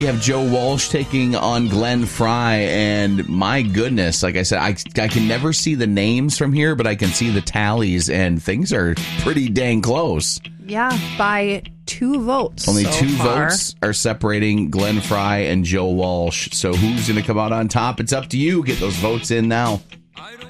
You have Joe Walsh taking on Glenn Fry, and my goodness, like I said, I can never see the names from here, but I can see the tallies, and things are pretty dang close. Yeah, by 2 votes. Only so 2 far. votes are separating Glenn Fry and Joe Walsh. So who's going to come out on top? It's up to you. Get those votes in now.